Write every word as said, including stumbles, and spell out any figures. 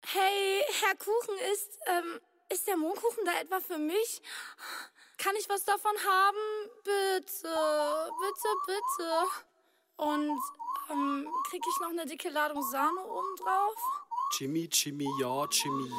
Hey, Herr Kuchen, ist, ähm, ist der Mohnkuchen da etwa für mich? Kann ich was davon haben? Bitte, bitte, bitte. Und, ähm, krieg ich noch eine dicke Ladung Sahne obendrauf? Jimmy, Jimmy, ja, Jimmy,